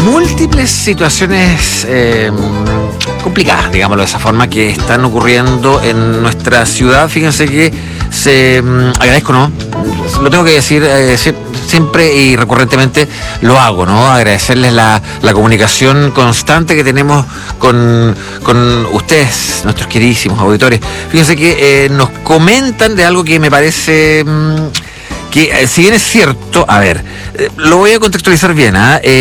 múltiples situaciones complicadas, digámoslo de esa forma, que están ocurriendo en nuestra ciudad. Fíjense que agradezco, ¿no? Lo tengo que decir siempre y recurrentemente lo hago, ¿no? Agradecerles la comunicación constante que tenemos con ustedes, nuestros queridísimos auditores. Fíjense que nos comentan de algo que me parece que, si bien es cierto, a ver, lo voy a contextualizar bien,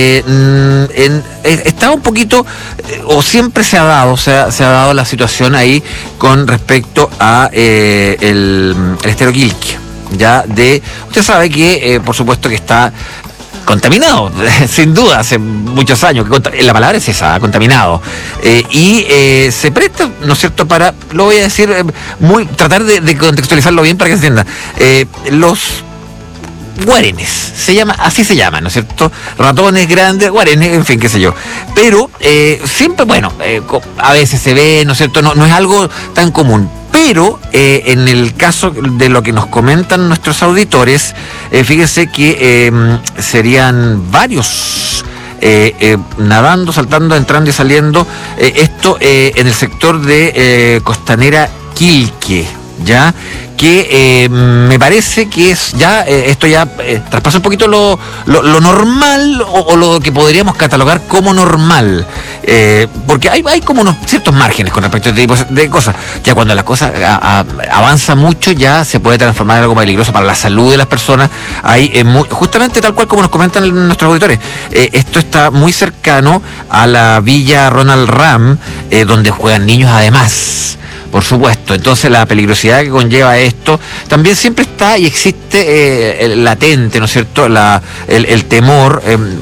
está un poquito, o siempre se ha dado la situación ahí con respecto a el estero Quilqué. Usted sabe que, por supuesto que está contaminado, sin duda, hace muchos años, la palabra es esa, contaminado, y se presta, ¿no es cierto?, para, lo voy a decir, tratar de contextualizarlo bien para que se entienda, los guarenes, así se llama, ¿no es cierto? Ratones grandes, guarenes, en fin, qué sé yo. Pero siempre, a veces se ve, ¿no es cierto? No es algo tan común. Pero en el caso de lo que nos comentan nuestros auditores, fíjense que serían varios nadando, saltando, entrando y saliendo. Esto en el sector de Costanera Quilqué, ¿ya? Que me parece que esto ya traspasa un poquito lo normal o lo que podríamos catalogar como normal, porque hay como unos ciertos márgenes con respecto a este tipo de cosas. Ya cuando la cosa avanza mucho, ya se puede transformar en algo peligroso para la salud de las personas. Justamente tal cual como nos comentan nuestros auditores, esto está muy cercano a la Villa Ronald Ram, donde juegan niños además, por supuesto. Entonces la peligrosidad que conlleva esto también siempre está y existe latente, ¿no es cierto?, el temor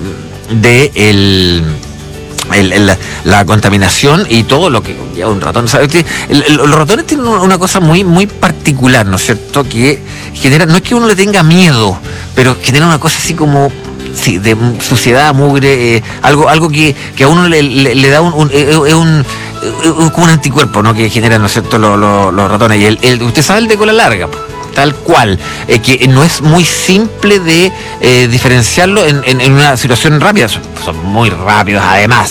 de la contaminación y todo lo que lleva un ratón. ¿Sabes? Los ratones tienen una cosa muy, muy particular, ¿no es cierto?, que genera, no es que uno le tenga miedo, pero genera una cosa así como, sí, de suciedad, mugre, algo que a uno le da como un anticuerpo, ¿no?, que generan, ¿no es cierto?, los ratones. Y usted sabe, el de cola larga, tal cual, que no es muy simple de diferenciarlo en una situación rápida. Son muy rápidos además,